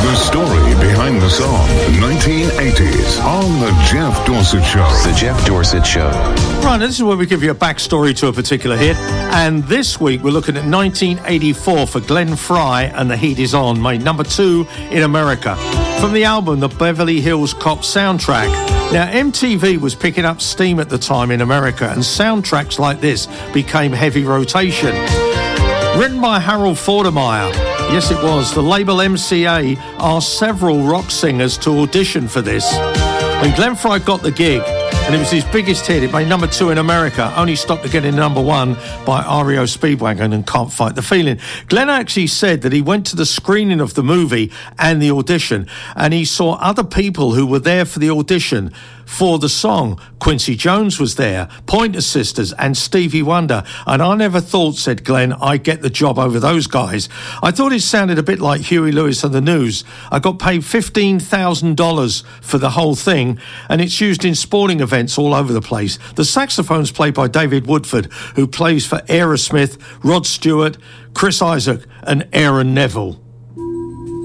The story behind the song, 1980s, on The Jeff Dorsett Show. The Jeff Dorsett Show. Right, this is where we give you a backstory to a particular hit. And this week we're looking at 1984 for Glenn Frey and The Heat Is On, made number 2 in America. From the album, the Beverly Hills Cop soundtrack. Now, MTV was picking up steam at the time in America, and soundtracks like this became heavy rotation. Written by Harold Faltermeyer. Yes, it was. The label MCA asked several rock singers to audition for this. When Glenn Frey got the gig, and it was his biggest hit, it made number 2 in America, only stopped to get in number 1 by REO Speedwagon and Can't Fight the Feeling. Glenn actually said that he went to the screening of the movie and the audition, and he saw other people who were there for the audition for the song. Quincy Jones was there, Pointer Sisters and Stevie Wonder, and I never thought, said Glenn, I'd get the job over those guys. I thought it sounded a bit like Huey Lewis and the News. I got paid $15,000 for the whole thing, and it's used in sporting events all over the place. The saxophone's played by David Woodford, who plays for Aerosmith, Rod Stewart, Chris Isaak and Aaron Neville.